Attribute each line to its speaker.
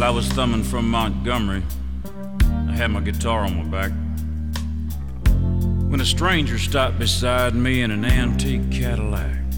Speaker 1: I was thumbing from Montgomery. I had my guitar on my back when a stranger stopped beside me in an antique Cadillac.